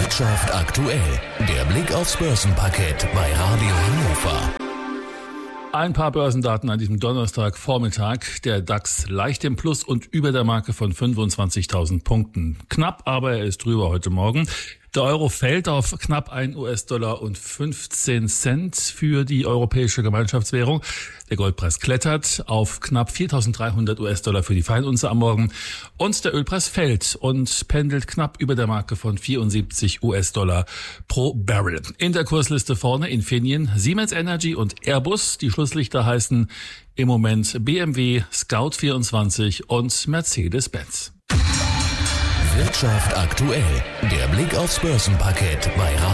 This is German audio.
Wirtschaft aktuell. Der Blick aufs Börsenparkett bei Radio Hannover. Ein paar Börsendaten an diesem Donnerstagvormittag. Der DAX leicht im Plus und über der Marke von 25.000 Punkten. Knapp, aber er ist drüber heute Morgen. Der Euro fällt auf knapp 1 US-Dollar und 15 Cent für die europäische Gemeinschaftswährung. Der Goldpreis klettert auf knapp 4.300 US-Dollar für die Feinunze am Morgen. Und der Ölpreis fällt und pendelt knapp über der Marke von 74 US-Dollar pro Barrel. In der Kursliste vorne Infineon, Siemens Energy und Airbus. Die Schlusslichter heißen im Moment BMW, Scout24 und Mercedes-Benz. Wirtschaft aktuell. Der Blick aufs Börsenparkett bei Radio